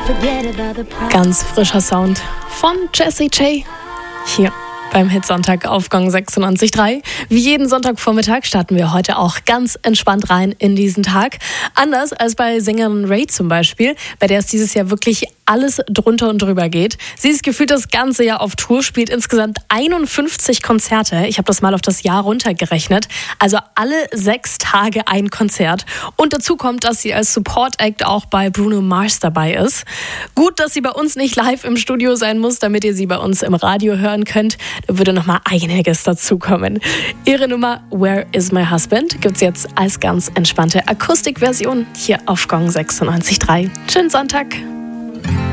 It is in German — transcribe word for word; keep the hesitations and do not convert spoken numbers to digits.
Ganz frischer Sound von Jessie J. Hier beim Hitsonntag auf Gong sechsundneunzig Komma drei. Wie jeden Sonntagvormittag starten wir heute auch ganz entspannt rein in diesen Tag. Anders als bei Sängerin Ray zum Beispiel, bei der es dieses Jahr wirklich alles drunter und drüber geht. Sie ist gefühlt das ganze Jahr auf Tour, spielt insgesamt einundfünfzig Konzerte. Ich habe das mal auf das Jahr runtergerechnet. Also alle sechs Tage ein Konzert. Und dazu kommt, dass sie als Support-Act auch bei Bruno Mars dabei ist. Gut, dass sie bei uns nicht live im Studio sein muss, damit ihr sie bei uns im Radio hören könnt. Da würde noch mal einiges dazukommen. Ihre Nummer Where is my husband gibt's jetzt als ganz entspannte Akustikversion hier auf Gong sechsundneunzig Komma drei. Schönen Sonntag!